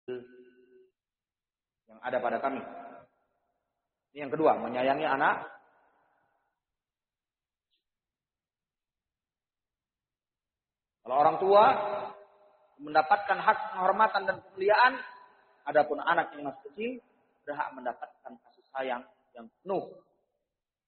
yang ada pada kami. Ini yang kedua, menyayangi anak. Kalau orang tua mendapatkan hak penghormatan dan kemuliaan, adapun anak yang masih kecil berhak mendapatkan kasih sayang yang penuh